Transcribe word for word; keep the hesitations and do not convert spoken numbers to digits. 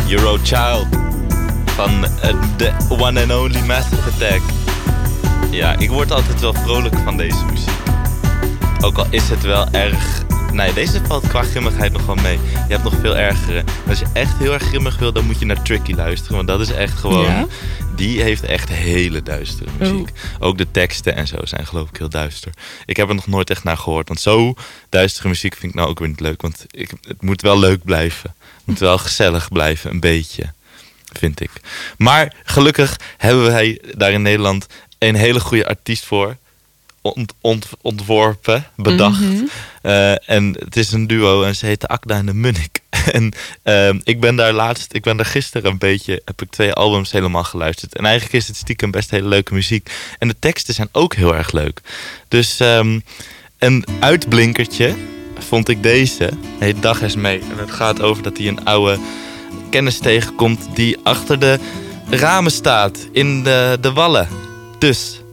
Eurochild van uh, The One and Only Massive Attack. Ja, ik word altijd wel vrolijk van deze muziek. Ook al is het wel erg... Nee, deze valt qua grimmigheid nog wel mee. Je hebt nog veel ergere. Als je echt heel erg grimmig wil, dan moet je naar Tricky luisteren. Want dat is echt gewoon... Ja? Die heeft echt hele duistere muziek. Oh. Ook de teksten en zo zijn geloof ik heel duister. Ik heb er nog nooit echt naar gehoord. Want zo duistere muziek vind ik nou ook weer niet leuk. Want ik, het moet wel leuk blijven. Het moet wel gezellig blijven, een beetje. Vind ik. Maar gelukkig hebben wij daar in Nederland een hele goede artiest voor. Ont, ont, ontworpen, bedacht. Mm-hmm. Uh, en het is een duo en ze heet Akda en de Munnik. En uh, ik ben daar laatst, ik ben daar gisteren een beetje, heb ik twee albums helemaal geluisterd. En eigenlijk is het stiekem best hele leuke muziek. En de teksten zijn ook heel erg leuk. Dus um, een uitblinkertje vond ik deze. Heet Dag eens mee. En het gaat over dat hij een oude kennis tegenkomt die achter de ramen staat in de, de wallen. Dus...